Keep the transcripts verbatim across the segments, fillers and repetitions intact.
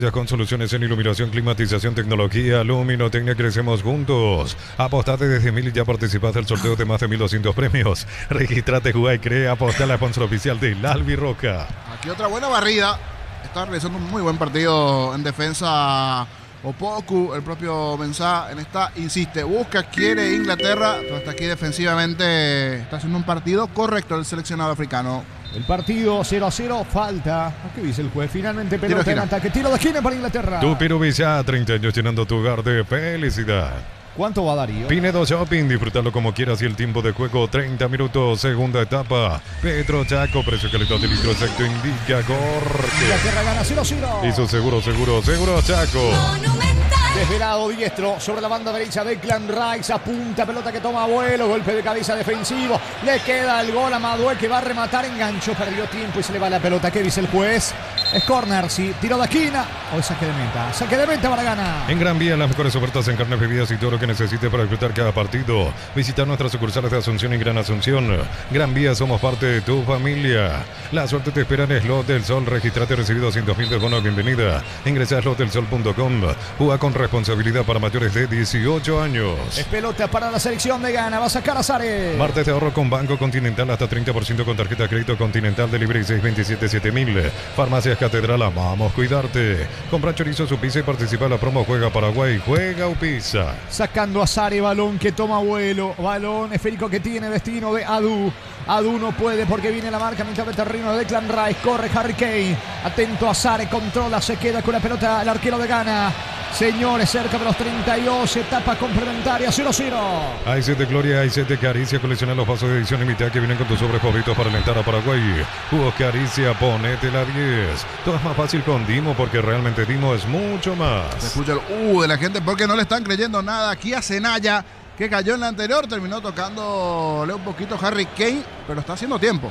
Ya con soluciones en iluminación, climatización, tecnología, luminotecnia, crecemos juntos. Apostate desde mil y ya participaste del sorteo de más de mil doscientos premios. Regístrate, jugá y crea. Apostá a la sponsor oficial del Albirroja. Aquí otra buena barrida. Está realizando un muy buen partido en defensa Opoku. El propio Mensah en esta insiste, busca, quiere Inglaterra, pero hasta aquí defensivamente está haciendo un partido correcto el seleccionado africano. El partido cero a cero, falta. ¿Qué dice el juez? Finalmente pelota en ataque. Tiro de esquina para Inglaterra. Tu Piruvisa, treinta años llenando tu hogar de felicidad. ¿Cuánto va Darío? Pinedo Shopping, disfrútalo como quieras y el tiempo de juego treinta minutos, segunda etapa. Petro Chaco, precio calidad de litro exacto indica Gorge. Inglaterra gana cero a cero. Hizo seguro, seguro, seguro Chaco. Desde el lado diestro, sobre la banda derecha, Declan Rice, apunta, pelota que toma vuelo, golpe de cabeza defensivo, le queda el gol a Maduel que va a rematar, enganchó, perdió tiempo y se le va la pelota. ¿Qué dice el juez? Es corner, sí, tiro de esquina o es saque de meta. Saque de meta para ganar. En Gran Vía, las mejores ofertas en carnes, bebidas y todo lo que necesite para disfrutar cada partido. Visita nuestras sucursales de Asunción y Gran Asunción. Gran Vía, somos parte de tu familia. La suerte te espera en Slot del Sol. Registrate, recibe doscientos mil de bono de bienvenida. Ingresa a slot del sol punto com. Juega con responsabilidad para mayores de dieciocho años. Es pelota para la selección de Ghana. Va a sacar a Sare. Martes de ahorro con Banco Continental hasta treinta por ciento con tarjeta de crédito Continental Delivery seis dos siete siete mil. Farmacias Catedral, amamos cuidarte. Compra chorizo su pizza y participa en la promo Juega Paraguay, Juega Upisa. Sacando a Sare, balón que toma vuelo. Balón esférico que tiene destino de Adu. Adu no puede porque viene la marca mitad de terreno de Declan Rice. Corre Harry Kane. Atento a Sare, controla, se queda con la pelota el arquero de Ghana. Señores, cerca de los treinta y dos, etapa complementaria, cero a cero. Hay siete Gloria, hay siete Caricia, colecciona los vasos de edición limitada que vienen con tus sobres favoritos para alentar a Paraguay. Jugos Caricia, ponete la diez. Todo es más fácil con Dimo porque realmente Dimo es mucho más. Se escucha el uh de la gente porque no le están creyendo nada aquí a Zenaya, que cayó en la anterior, terminó tocándole un poquito Harry Kane, pero está haciendo tiempo.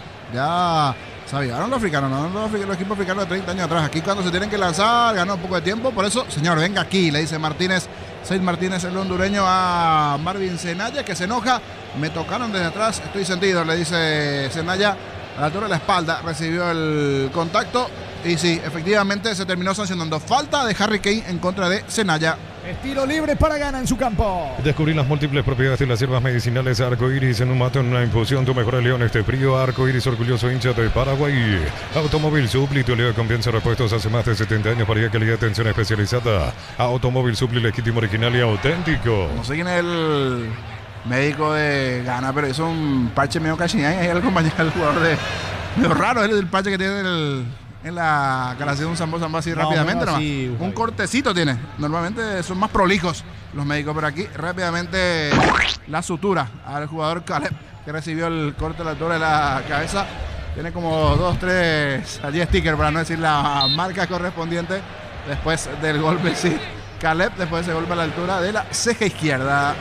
Ya sabían los africanos, no los, los equipos africanos de treinta años atrás. Aquí cuando se tienen que lanzar, ganó un poco de tiempo. Por eso, señor, venga aquí, le dice Martínez, Seid Martínez, el hondureño, a Marvin Zenaya, que se enoja. Me tocaron desde atrás, estoy sentido, le dice Zenaya. A la altura de la espalda recibió el contacto. Y sí, efectivamente se terminó sancionando. Falta de Harry Kane en contra de Zenaya. Estilo libre para Ghana en su campo. Descubrir las múltiples propiedades de las hierbas medicinales Arcoiris en un mato, en una infusión. Tu mejor león este frío. Arcoiris, orgulloso hincha de Paraguay. Automóvil Supli, tu leo de confianza y repuestos hace más de setenta años para ir calidad de atención especializada. Automóvil Supli, legítimo, original y auténtico. No sé quién es el médico de Ghana, pero hizo un parche medio cachiñán ahí al compañero del jugador de... medio raro es el parche que tiene el... en la cara de un sambo samba así no, rápidamente no, así, un cortecito tiene. Normalmente son más prolijos los médicos, pero aquí rápidamente la sutura al jugador Caleb, que recibió el corte a la altura de la cabeza. Tiene como dos, tres, allí stickers para no decir la marca correspondiente después del golpe. Sí, Caleb después de ese golpe a la altura de la ceja izquierda.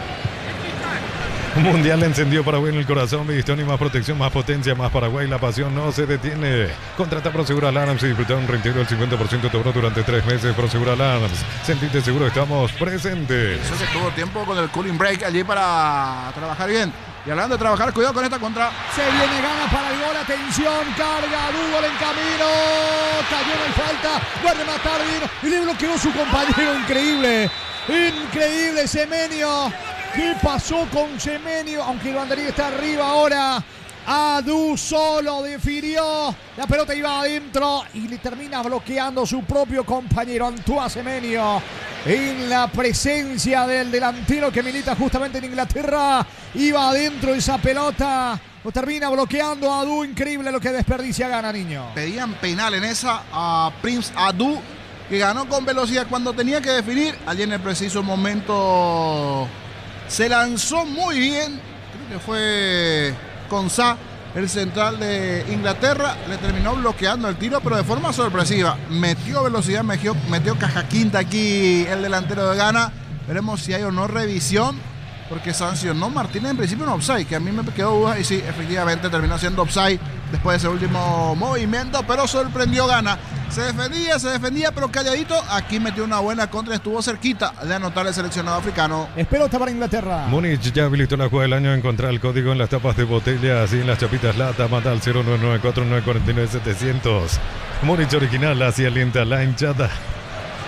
Un mundial encendió Paraguay en el corazón, Bridgestone y más protección, más potencia, más Paraguay, la pasión no se detiene. Contrata Prosegur Alarms y disfruta un reintegro del cincuenta por ciento de tu bono durante tres meses. Prosegur Alarms, sentite seguro, estamos presentes. Eso que tuvo tiempo con el cooling break allí para trabajar bien. Y hablando de trabajar, cuidado con esta contra. Se viene Ghana para el gol, atención, carga, Google en camino, cayó en el falta, va a rematar bien y le bloqueó su compañero, increíble, increíble Semenyo. ¿Qué pasó con Semenyo? Aunque el banderín está arriba ahora. Adu solo definió. La pelota iba adentro y le termina bloqueando su propio compañero Antoine Semenyo. En la presencia del delantero que milita justamente en Inglaterra. Iba adentro esa pelota. Lo termina bloqueando a Adu. Increíble lo que desperdicia Ghana, niño. Pedían penal en esa a Prince Adu, que ganó con velocidad cuando tenía que definir. Allí en el preciso momento se lanzó muy bien. Creo que fue Konsa, el central de Inglaterra. Le terminó bloqueando el tiro, pero de forma sorpresiva. Metió velocidad, metió, metió caja quinta aquí el delantero de Ghana. Veremos si hay o no revisión, porque sancionó Martínez en principio un offside, que a mí me quedó duda. Y sí, efectivamente terminó siendo offside después de ese último movimiento, pero sorprendió Ghana. Se defendía, se defendía, pero calladito. Aquí metió una buena contra, estuvo cerquita de anotar el seleccionado africano. Es pelota para Inglaterra. Múnich ya habilitó la jugada del año. Encontrar el código en las tapas de botella, así en las chapitas lata. Manda al cero nueve nueve cuatro nueve cuatro nueve siete cero cero. Múnich original, así alienta la hinchada.